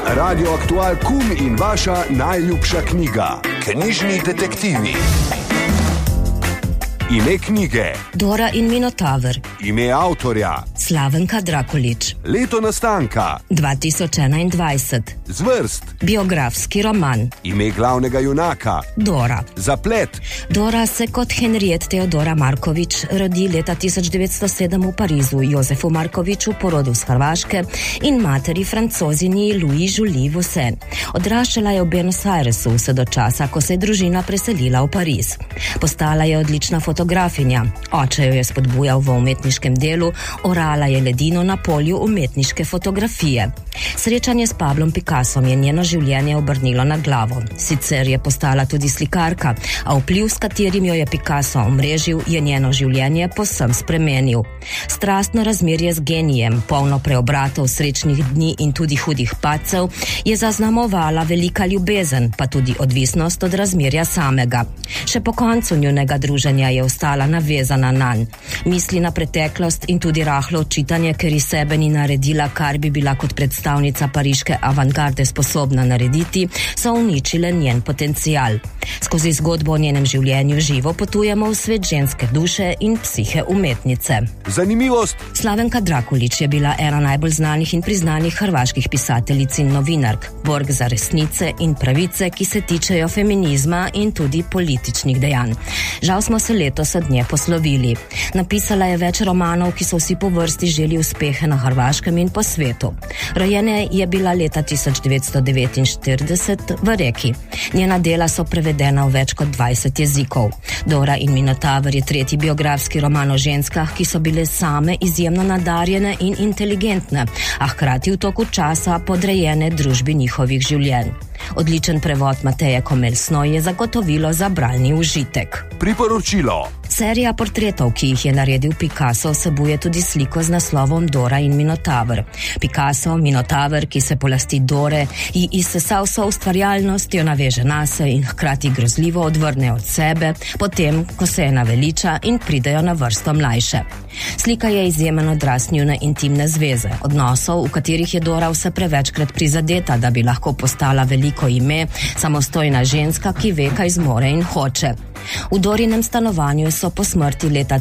Radio Aktual KUM in vaša najljubša knjiga. Knjižni detektivi. Ime knjige: Dora in Minotaver. Ime avtorja: Slavenka Drakulić. Leto nastanka: 2021. Zvrst: Biografski roman. Ime glavnega junaka: Dora. Zaplet: Dora se kot Henriette Teodora Marković rodi leta 1907 v Parizu Jozefu Markoviću, porodu z Hrvaške, in materi Francozini Louis Julie Vaucen. Odraščala je v Buenos Airesu vse do časa, ko se je družina preselila v Pariz. Postala je odlična fotografinja. Oče jo je spodbujal v umetniškem delu, orala je ledino na polju umetniške fotografije. Srečanje s Pablom Picassom je njeno življenje obrnilo na glavo. Sicer je postala tudi slikarka, a vpliv, s katerim jo je Picasso omrežil, je njeno življenje povsem spremenil. Strastno razmerje z genijem, polno preobratov, srečnih dni in tudi hudih padcev, je zaznamovala velika ljubezen, pa tudi odvisnost od razmerja samega. Še po koncu njunega druženja je ostala navezana nanj. Misli na preteklost in tudi rahlo očitanje, ker iz sebe ni naredila, kar bi bila kot predstavnica pariške avantgarde sposobna narediti, so uničile njen potencial. Skozi zgodbo o njenem življenju živo potujemo v svet ženske duše in psihe umetnice. Zanimivost: Slavenka Drakulić je bila ena najbolj znanih in priznanih hrvaških pisateljic in novinark, borg za resnice in pravice, ki se tičejo feminizma in tudi političnih dejanj. Žal smo se letos od nje poslovili. Napisala je več romanov, ki so vsi po vrsti želi uspehe na Hrvaškem in po svetu. Rojena je bila leta 1949 v Reki. Njena dela so prevedena v več kot 20 jezikov. Dora in Minotaver je tretji biografski roman o ženskah, ki so bile same izjemno nadarjene in inteligentne, a hkrati v toku časa podrejene družbi njihovih življenj. Odličen prevod Mateje Komel-Snoj je zagotovilo za bralni užitek. Priporočilo: serija portretov, ki jih je naredil Picasso, vsebuje tudi sliko z naslovom Dora in Minotaver. Picasso, Minotaver, ki se polasti Dore, ji izsesa vso ustvarjalnost, jo naveže nase in hkrati grozljivo odvrne od sebe, potem, ko se je naveliča in pridejo na vrsto mlajše. Slika je izjemen odraz njune intimne zveze, odnosov, v katerih je Dora vse prevečkrat prizadeta, da bi lahko postala veliko ime, samostojna ženska, ki ve, kaj zmore in hoče. V Dorinem stanovanju so po smrti leta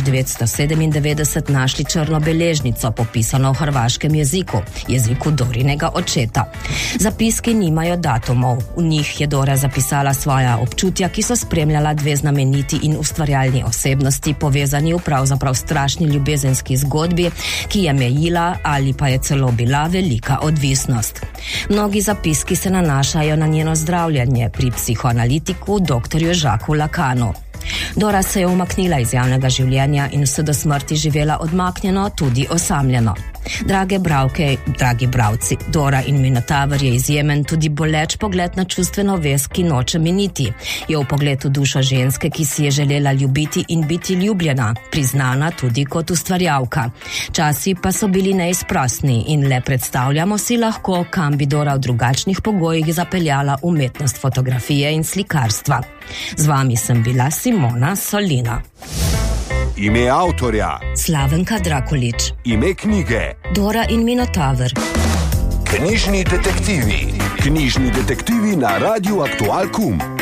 1997 našli črno beležnico, popisano v hrvaškem jeziku, jeziku Dorinega očeta. Zapiski nimajo datumov. V njih je Dora zapisala svoja občutja, ki so spremljala dve znameniti in ustvarjalni osebnosti, povezani v pravzaprav strašni ljubezenski zgodbi, ki je mejila ali pa je celo bila velika odvisnost. Mnogi zapiski se nanašajo na njeno zdravljenje pri psihoanalitiku dr. Jacquesu Lacanu. Dora se je umaknila iz javnega življenja in vse do smrti živela odmaknjeno, tudi osamljeno. Drage bralke, dragi bralci, Dora in Minotaver je izjemen, tudi boleč pogled na čustveno vez, ki noče miniti. Je v pogledu dušo ženske, ki si je želela ljubiti in biti ljubljena, priznana tudi kot ustvarjalka. Časi pa so bili neizprostni in le predstavljamo si lahko, kam bi Dora v drugačnih pogojih zapeljala umetnost fotografije in slikarstva. Z vami sem bila Simona Solina. Ime avtorja: Slavenka Drakulić. Ime knjige: Dora in Minotaver. Knjižni detektivi. Knjižni detektivi na Radiu Aktual KUM.